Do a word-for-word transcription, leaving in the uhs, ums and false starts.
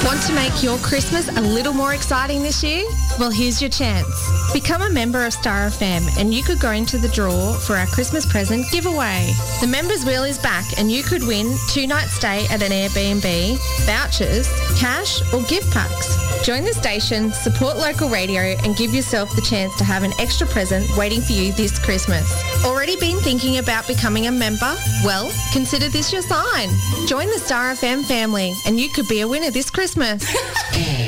Want to make your Christmas a little more exciting this year? Well, here's your chance. Become a member of Star F M and you could go into the draw for our Christmas present giveaway. The Members Wheel is back and you could win two-night stay at an Airbnb, vouchers, cash or gift packs. Join the station, support local radio and give yourself the chance to have an extra present waiting for you this Christmas. Already been thinking about becoming a member? Well, consider this your sign. Join the Star F M family and you could be a winner this Christmas.